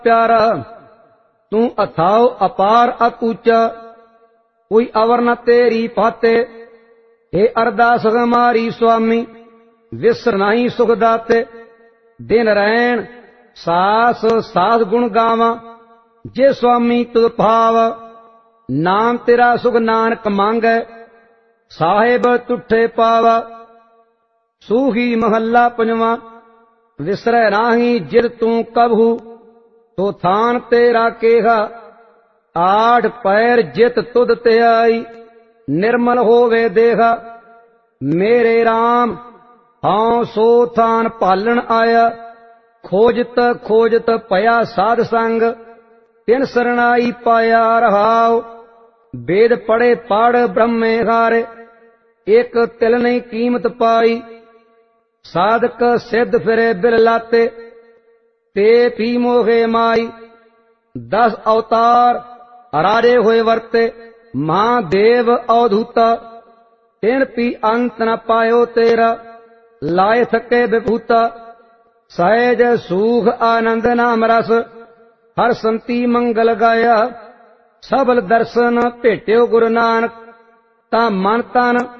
प्यारा तू अथाओ अपार अतूचा कोई अवर न तेरी पाते। हे अरदास हमारी स्वामी विसर नहीं सुख दाते। दिन रैन सास सास गुण गावा जे स्वामी तुद भाव। नाम तेरा सुख नानक मांगै साहेब तुठे पावा। सूही महला पंजवा विसरै नाही जिद तू कबहू तो थान तेरा केहा। आठ पैर जित तुद ते आई निर्मल होवे देहा। मेरे राम हाँ सो थान पालन आया। खोजत खोजत पया साध संग तिन सरणाई पाया रहाओ। वेद पढ़े पढ़ ब्रह्मे हारे एक तिल नहीं कीमत पाई। साधक सिद्ध फिरे बिल लाते ते पी मोहे माई। 10 अवतार राजे हुए वर्ते महादेव अवधूता। तिन पी अंत न पायो तेरा लाए थके विभूता। सहज सूख आनंद नाम रस हर संति मंगल गाया। सबल दर्शन भेट्यो गुरु नानक ता मन तन